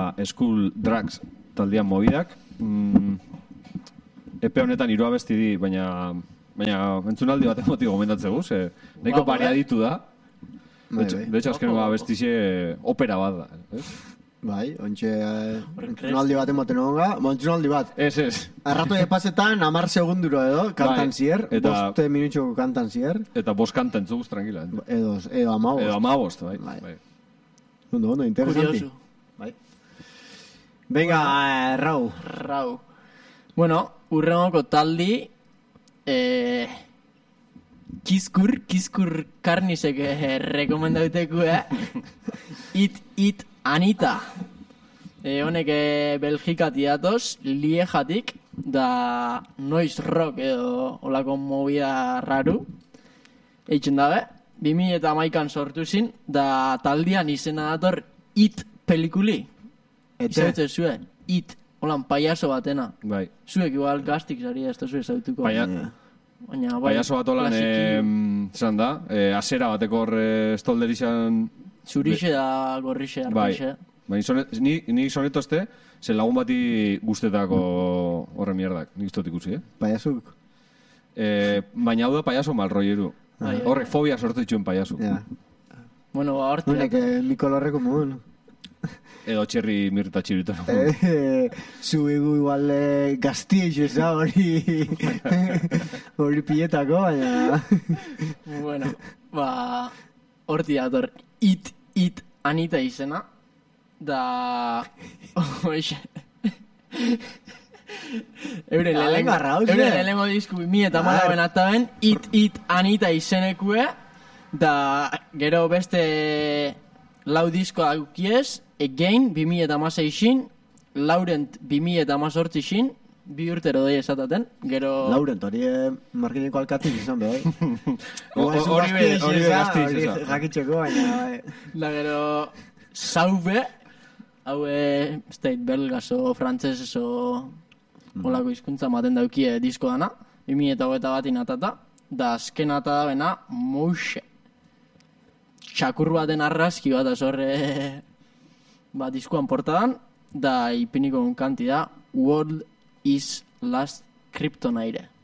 School Drugs taldean mobidak. Epe honetan 3 abesti di, baina entzunaldi bat emotiko gomendatzegu, nahiko variaditu da. De hecho, azkenengo abestixe opera bat da. Bai, entzunaldi bat emoten onga, entzunaldi bat. Ez. Arrato de pasetan, 10 segunduro edo, kantan zier, 5 minutxoko kantan zier. Eta 5 kanta entzuguz, tranquila. Edo 15. Edo 15, bai. Ondo, interesanti. Curioso. Bai. Venga, Rau. Bueno, urrengoko taldi Kiskur Karnisek rekomendauteko, It Anita. Honek Belgikati datoz, Liejatik, da noise rock edo olako movida raru. Eitzen dabe, 2011an sortu zin, da taldian izena dator It pelikuli. Izautzen zuen, It, holan payaso batena. Bai. Zuek igual gaztik zari ez da zuen zautuko. Payaso bat holan, zan da, asera bateko estolderi zan... Zurixe da gorrixe, argixe. Bai, ni soneto este, zen lagun bati guztetako horre mierdak, nik iztot ikusi, Payasuk? Baina hau da payaso malroieru. Horrek fobia sortu dituen payasu. Bueno, horti. Honek, mi kolorreko modu. Edo txerri mirta txirito. Zuegu igual gaztieix eza hori piletako, baina... Bueno, horti dator It Anita izena, da... Oixe... Euren lehengo disku 2010 ataben It Anita izenekue, da gero beste lau disko daukiez, Again 2016, Laurent 2018 xin, 2 urtero doi esataten, gero... Laurent, hori markineko alkatik izan behar. Hori gaztiz eza. Jakitxeko, baina... Da gero... Sauve, hau state belgaso, frantzeseso, olako hizkuntza maten daukie disko dana, 2021 atata, da azken atata bena, Mouche. Txakur baten arrazki bat azorre... diskuan portadan, da ipiniko kanti da World is Last Kryptonite.